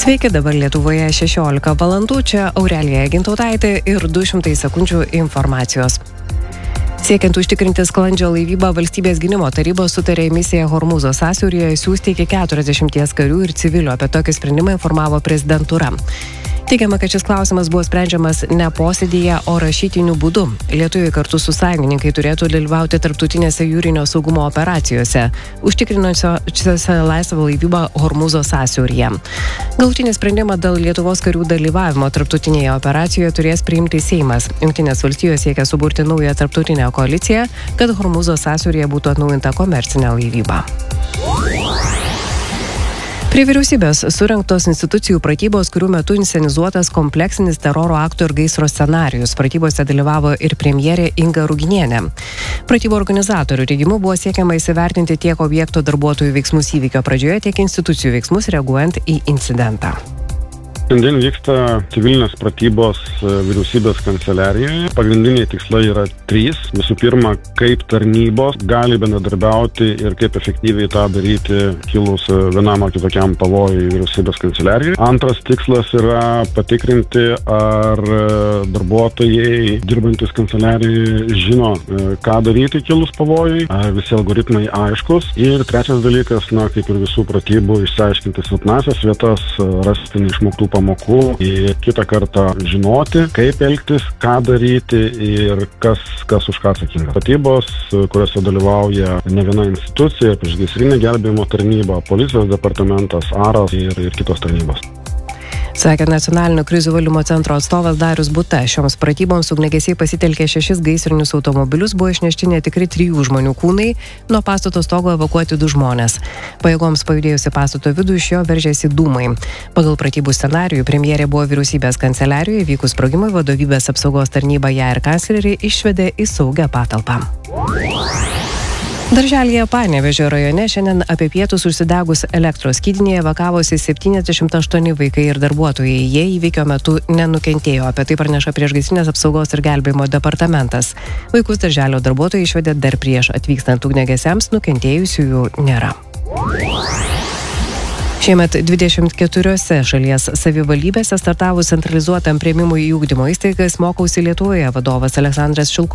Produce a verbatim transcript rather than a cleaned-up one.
Sveiki, dabar Lietuvoje šešiolika valandų, čia Aurelija Gintautaitė ir du šimtai sekundžių informacijos. Siekiant užtikrinti sklandžią laivybą, Valstybės gynimo taryba sutarė misiją Hormūzo sąsiauryje siųsti iki keturiasdešimties karių ir civilių. Apie tokį sprendimą informavo prezidentūra. Teigiama, kad šis klausimas buvo sprendžiamas ne posėdyje, o rašytiniu būdu. Lietuviai kartu su sąjungininkai turėtų dalyvauti tarptautinėse jūrinio saugumo operacijose, užtikrinusiose laisvą laivybą Hormūzo sąsiauryje. Galutinį sprendimą dėl Lietuvos karių dalyvavimo tarptautinėje operacijoje turės priimti Seimas. Jungtinės valstijos siekia suburti naują tarptautinę koaliciją, kad Hormūzo sąsiauryje būtų atnaujinta komercinė laivyba. Prie vyriausybės surengtos institucijų pratybos, kurių metu inscenizuotas kompleksinis teroro akto ir gaisro scenarijus. Pratybose dalyvavo ir premjerė Inga Ruginienė. Pratybų organizatorių teigimu buvo siekiama įsivertinti tiek objekto darbuotojų veiksmus įvykio pradžioje, tiek institucijų veiksmus reaguojant į incidentą. Šiandien vyksta civilinės pratybos vyriausybės kanceliarijoje. Pagrindiniai tikslai yra trys. Visų pirma, kaip tarnybos gali bendradarbiauti ir kaip efektyviai tą daryti kilus vienam ar kitokiam pavojui vyriausybės kanceliarijoje. Antras tikslas yra patikrinti, ar darbuotojai dirbantys kanceliarijoje žino, ką daryti kilus pavojui, ar visi algoritmai aiškus. Ir trečias dalykas, na, kaip ir visų pratybų, išsiaiškinti silpnasias vietas, rasti neišmoktų pamokų ir kitą kartą žinoti, kaip elgtis, ką daryti ir kas, kas už ką atsakinga. Pratybos, kuriuose dalyvauja ne viena institucija, priešgaisrinė gelbėjimo tarnyba, policijos departamentas, aras ir, ir kitos tarnybos. Sakė Nacionalinio krizių valdymo centro atstovas Darius Buta. Šioms pratyboms ugniagesiai pasitelkė šešis gaisrinius automobilius, buvo išnešti netikri trijų žmonių kūnai, nuo pastato stogo evakuoti du žmonės. Pajėgoms pajudėjusi pastato vidų iš jo veržėsi dūmai. Pagal pratybų scenarijų premjerė buvo vyriausybės kanceliarijoje, vykus sprogimui vadovybės apsaugos tarnyba ją ir kanclerį išvedė į saugią patalpą. Darželyje Panevėžio rajone šiandien apie pietus užsidegus elektros skydinėje evakavosi septyniasdešimt aštuoni vaikai ir darbuotojai. Jie įvykio metu nenukentėjo. Apie tai praneša Priešgaisrinės apsaugos ir gelbėjimo departamentas. Vaikus darželio darbuotojai išvedė dar prieš atvykstant ugniagesiams, nukentėjusiųjų nėra. Šiemet dvidešimt keturiose šalies savivaldybėse startavus centralizuotam priėmimui į ugdymo įstaigas Mokausi Lietuvoje vadovas Aleksandras Šilko